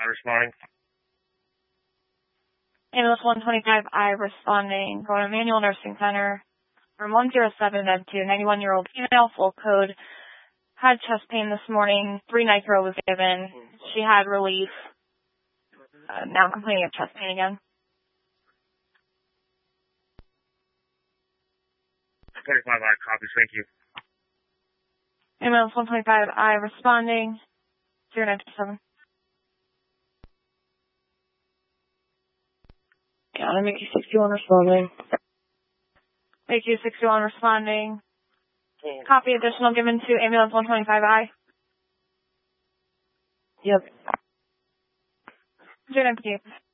responding. Ambulance 125I responding. Going to Manual Nursing Center. Room 107 med 2, 91-year-old female, full code. Had chest pain this morning. 3 nitro was given. She had relief. Now complaining of chest pain again. 25I copies, thank you. Ambulance 125I responding. 097. Yeah, I'm Mickey 61 responding. Mickey 61 responding. Copy additional given to ambulance 125I. Yep. 092.